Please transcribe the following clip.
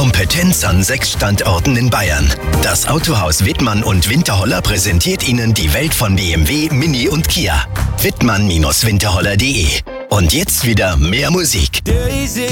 Kompetenz an 6 Standorten in Bayern. Das Autohaus Wittmann und Winterholler präsentiert Ihnen die Welt von BMW, Mini und Kia. Wittmann-winterholler.de. Und jetzt wieder mehr Musik.